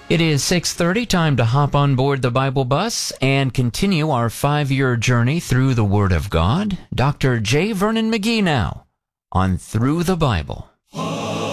It is 6:30, time to hop on board the Bible bus and continue our 5-year journey through the Word of God. Dr. J. Vernon McGee now on Through the Bible.